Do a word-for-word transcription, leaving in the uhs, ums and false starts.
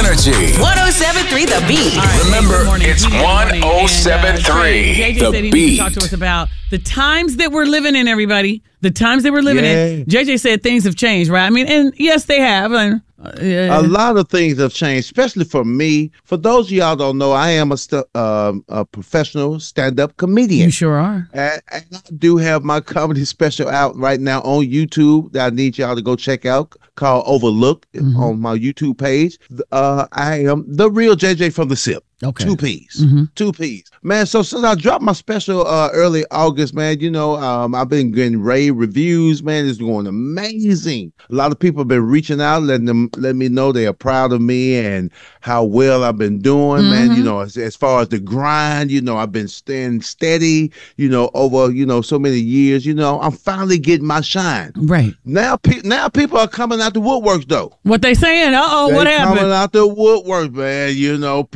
Synergy. one oh seven point three The Beat. All right, Remember, hey, good morning. it's Good morning. one oh seven point three And, uh, J J The said he Beat. needs to talk to us about the times that we're living in, everybody. The times that we're living Yeah. in. J J said things have changed, right? I mean, and yes, they have. And, uh, yeah. A lot of things have changed, especially for me. For those of y'all don't know, I am a, st- um, a professional stand-up comedian. You sure are. And, and I do have my comedy special out right now on YouTube that I need y'all to go check out, called Overlook, Mm-hmm. on my YouTube page. Uh, I am the real J J from the S I P. Okay. Two P's. Mm-hmm. Two P's. Man, so since I dropped my special uh, early August, man, you know, um, I've been getting rave reviews, man. It's going amazing. A lot of people have been reaching out, letting them let me know they are proud of me and how well I've been doing, man. Mm-hmm. You know, as, as far as the grind, you know, I've been staying steady, you know, over, you know, so many years. You know, I'm finally getting my shine. Right. Now, pe- now people are coming out the woodworks, though. What they saying? Uh-oh, They what happened? coming out the woodwork, man, you know.